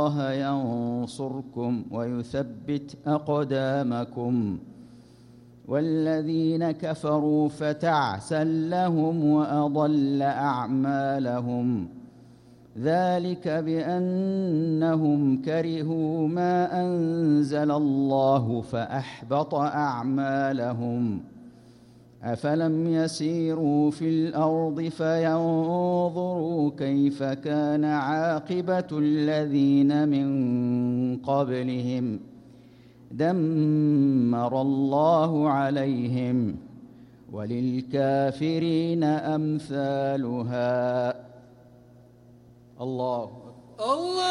الله ينصركم ويثبت أقدامكم والذين كفروا فتعسا لهم وأضل أعمالهم ذلك بأنهم كرهوا ما أنزل الله فأحبط أعمالهم أفلم يسيروا في الأرض فينظروا كيف كان عاقبة الذين من قبلهم دمر الله عليهم وللكافرين أمثالها. الله